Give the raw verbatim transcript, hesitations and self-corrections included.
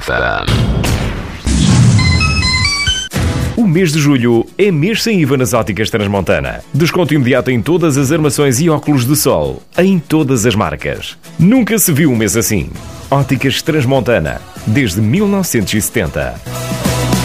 O mês de julho é mês sem I V A nas Óticas Transmontana. Desconto imediato em todas as armações e óculos de sol, em todas as marcas. Nunca se viu um mês assim. Óticas Transmontana, desde mil novecentos e setenta.